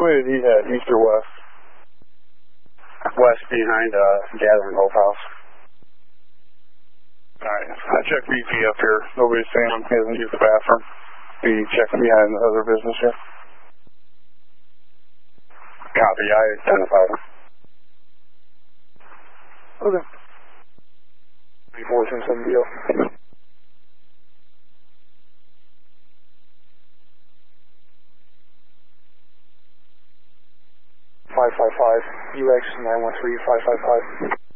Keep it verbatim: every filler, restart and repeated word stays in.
way did he head, east or west? West behind uh, Gathering Hope House. Alright, I checked B P up here. Nobody's saying him. He hasn't used the bathroom. Be checking behind the other business here. Copy, I identified him. Okay. four ten seven deal. five five five, U X nine one three five five five.